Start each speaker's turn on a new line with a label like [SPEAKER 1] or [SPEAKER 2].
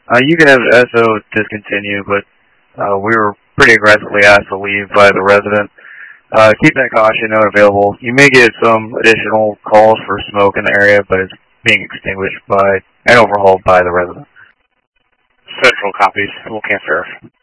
[SPEAKER 1] You can have SO discontinue, but we were pretty aggressively asked to leave by the resident. Keep that caution note available. You may get some additional calls for smoke in the area, but it's being extinguished by and overhauled by the resident.
[SPEAKER 2] Central copies. We'll can't serve.